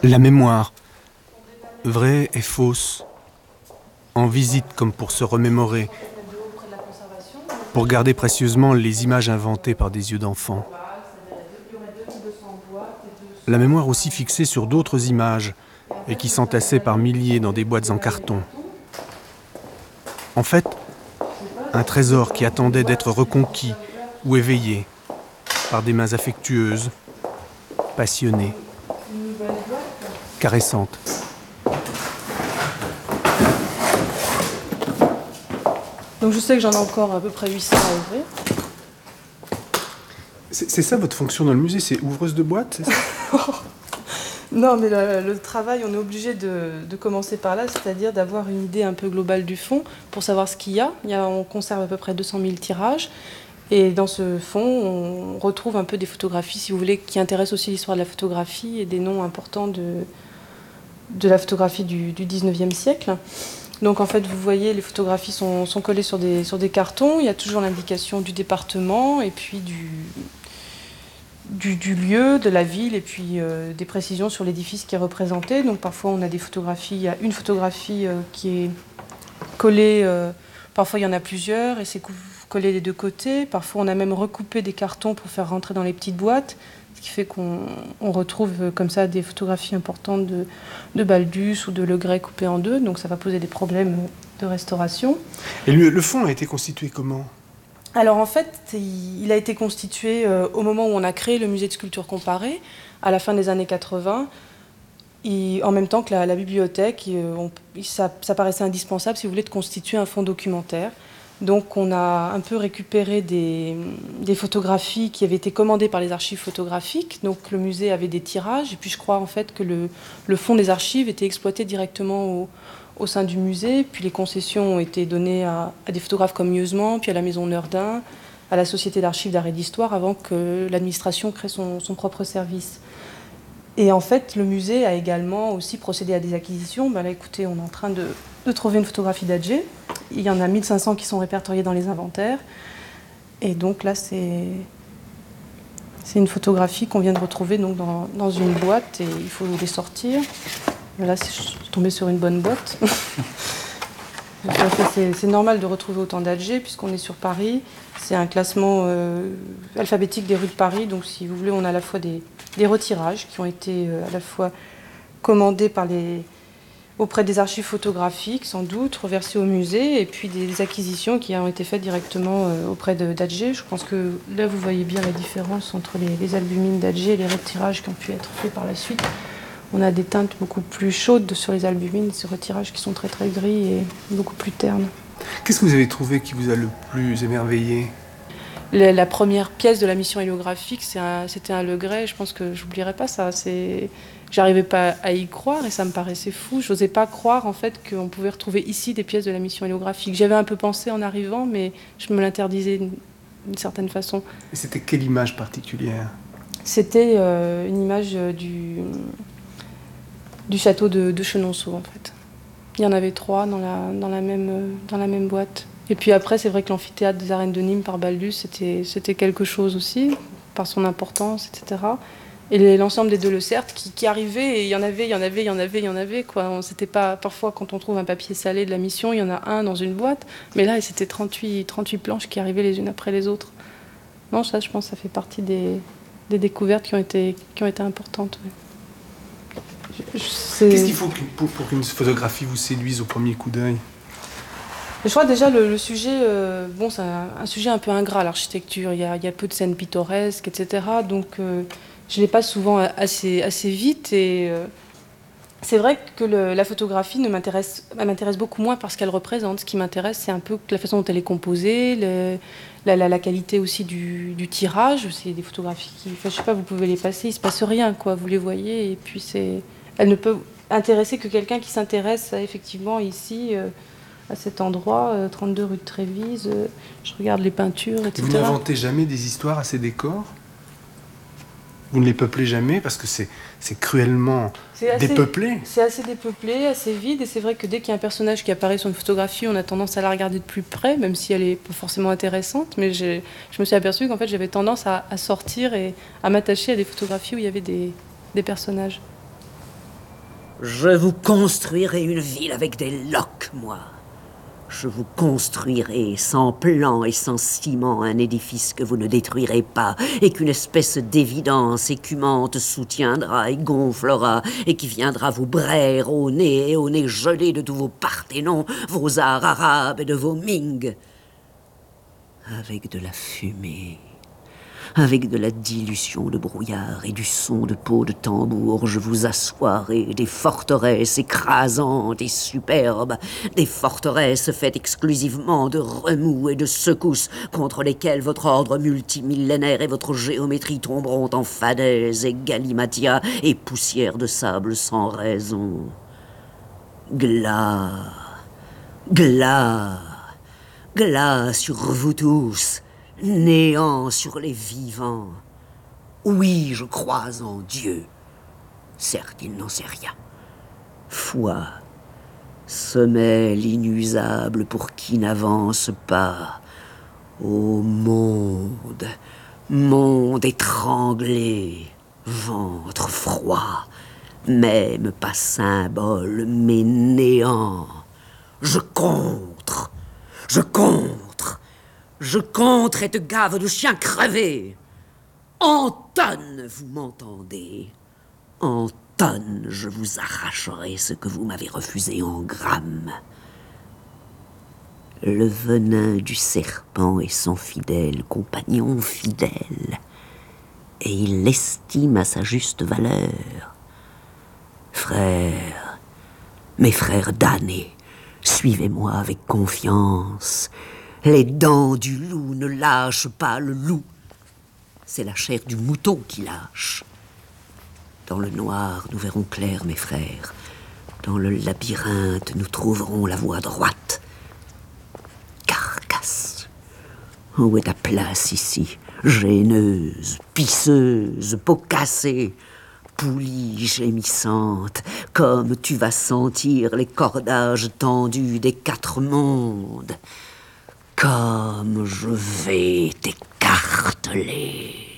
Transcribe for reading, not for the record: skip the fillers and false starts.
La mémoire, vraie et fausse, en visite comme pour se remémorer, pour garder précieusement les images inventées par des yeux d'enfant. La mémoire aussi fixée sur d'autres images et qui s'entassaient par milliers dans des boîtes en carton. En fait, un trésor qui attendait d'être reconquis ou éveillé par des mains affectueuses, passionnées, caressantes. Donc je sais que j'en ai encore à peu près 800 à ouvrir. C'est ça votre fonction dans le musée, c'est ouvreuse de boîte, c'est ça? Non, mais le travail, on est obligé de commencer par là, c'est-à-dire d'avoir une idée un peu globale du fond pour savoir ce qu'il y a. On conserve à peu près 200 000 tirages. Et dans ce fond, on retrouve un peu des photographies, si vous voulez, qui intéressent aussi l'histoire de la photographie et des noms importants de la photographie du 19e siècle. Donc en fait, vous voyez, les photographies sont collées sur des cartons. Il y a toujours l'indication du département et puis du lieu, de la ville, et puis des précisions sur l'édifice qui est représenté. Donc parfois, on a des photographies, il y a une photographie qui est collée, parfois il y en a plusieurs, et c'est collé des deux côtés. Parfois, on a même recoupé des cartons pour faire rentrer dans les petites boîtes, ce qui fait qu'on retrouve comme ça des photographies importantes de Baldus ou de Le Gray coupées en deux, donc ça va poser des problèmes de restauration. Et le fond a été constitué comment ? Alors en fait, il a été constitué au moment où on a créé le musée de sculpture comparée, à la fin des années 80, en même temps que la bibliothèque. Ça paraissait indispensable, si vous voulez, de constituer un fonds documentaire. Donc on a un peu récupéré des photographies qui avaient été commandées par les archives photographiques. Donc le musée avait des tirages, et puis je crois en fait que le fonds des archives était exploité directement au sein du musée. Puis les concessions ont été données à des photographes comme Mieusement, puis à la Maison Nerdin, à la Société d'archives d'art et d'histoire, avant que l'administration crée son propre service. Et en fait, le musée a également aussi procédé à des acquisitions. Là, écoutez, on est en train de trouver une photographie d'Adjé. Il y en a 1500 qui sont répertoriés dans les inventaires. Et donc là, c'est une photographie qu'on vient de retrouver donc, dans une boîte, et il faut les sortir. Là, je suis tombée sur une bonne boîte. C'est normal de retrouver autant d'Adjé, puisqu'on est sur Paris. C'est un classement alphabétique des rues de Paris. Donc, si vous voulez, on a à la fois des retirages qui ont été à la fois commandés auprès des archives photographiques, sans doute, reversés au musée, et puis des acquisitions qui ont été faites directement auprès d'Adjé. Je pense que là, vous voyez bien la différence entre les albumines d'Adjé et les retirages qui ont pu être faits par la suite. On a des teintes beaucoup plus chaudes sur les albumines, ces retirages qui sont très très gris et beaucoup plus ternes. Qu'est-ce que vous avez trouvé qui vous a le plus émerveillé ? La première pièce de la mission héliographique, c'était un Le Gray. Je pense que j'oublierai pas ça. J'arrivais pas à y croire et ça me paraissait fou. J'osais pas croire en fait qu'on pouvait retrouver ici des pièces de la mission héliographique. J'avais un peu pensé en arrivant, mais je me l'interdisais d'une certaine façon. Et c'était quelle image particulière ? C'était une image du château de Chenonceau en fait. Il y en avait 3 dans la même boîte. Et puis après, c'est vrai que l'amphithéâtre des arènes de Nîmes par Baldus, c'était quelque chose aussi, par son importance, etc. Et l'ensemble des Delessert qui arrivaient, et il y en avait, quoi. C'était pas, parfois, quand on trouve un papier salé de la mission, il y en a un dans une boîte, mais là, c'était 38 planches qui arrivaient les unes après les autres. Non, ça, je pense, ça fait partie des découvertes qui ont été importantes. Ouais. Qu'est-ce qu'il faut pour qu'une photographie vous séduise au premier coup d'œil ? Je crois déjà le sujet, c'est un sujet un peu ingrat, l'architecture. Il y a peu de scènes pittoresques, etc. Donc je les passe souvent assez vite. Et c'est vrai que la photographie m'intéresse beaucoup moins parce qu'elle représente. Ce qui m'intéresse, c'est un peu la façon dont elle est composée, la qualité aussi du tirage. C'est des photographies qui, je sais pas, vous pouvez les passer, il se passe rien, quoi. Vous les voyez et puis elles ne peuvent intéresser que quelqu'un qui s'intéresse effectivement ici. À cet endroit, 32 rue de Trévise, je regarde les peintures, etc. Vous n'inventez jamais des histoires à ces décors ? Vous ne les peuplez jamais parce que c'est cruellement dépeuplé ? C'est assez dépeuplé, assez vide, et c'est vrai que dès qu'il y a un personnage qui apparaît sur une photographie, on a tendance à la regarder de plus près, même si elle n'est pas forcément intéressante, mais je me suis aperçue qu'en fait j'avais tendance à sortir et à m'attacher à des photographies où il y avait des personnages. Je vous construirai une ville avec des loques, moi. Je vous construirai sans plan et sans ciment un édifice que vous ne détruirez pas et qu'une espèce d'évidence écumante soutiendra et gonflera et qui viendra vous braire au nez et au nez gelé de tous vos Parthénons, vos arts arabes et de vos Ming. Avec de la fumée, avec de la dilution de brouillard et du son de peau de tambour, je vous assoirai des forteresses écrasantes et superbes, des forteresses faites exclusivement de remous et de secousses contre lesquelles votre ordre multimillénaire et votre géométrie tomberont en fadaise et galimatia et poussière de sable sans raison. Glas, glas, glas sur vous tous, néant sur les vivants. Oui, je crois en Dieu. Certes, il n'en sait rien. Foi, semelle inusable pour qui n'avance pas. Ô monde, monde étranglé, ventre froid, même pas symbole, mais néant. Je contre, je contre. Je contre et te gave de chien crevé. En tonnes, vous m'entendez? En tonnes, je vous arracherai ce que vous m'avez refusé en grammes. Le venin du serpent est son fidèle compagnon fidèle, et il l'estime à sa juste valeur. Frères, mes frères damnés, suivez-moi avec confiance. Les dents du loup ne lâchent pas le loup. C'est la chair du mouton qui lâche. Dans le noir, nous verrons clair, mes frères. Dans le labyrinthe, nous trouverons la voie droite. Carcasse, où est ta place ici? Gêneuse, pisseuse, peau cassée, poulie gémissante, comme tu vas sentir les cordages tendus des 4 mondes. Comme je vais t'écarteler.